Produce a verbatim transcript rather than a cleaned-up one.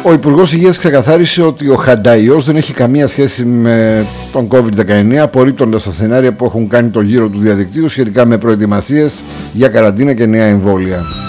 Ο Υπουργός Υγείας ξεκαθάρισε ότι ο χανταϊός δεν έχει καμία σχέση με τον κόβιντ δεκαεννιά, απορρίπτοντας τα σενάρια που έχουν κάνει το γύρο του διαδικτύου σχετικά με προετοιμασίες για καραντίνα και νέα εμβόλια.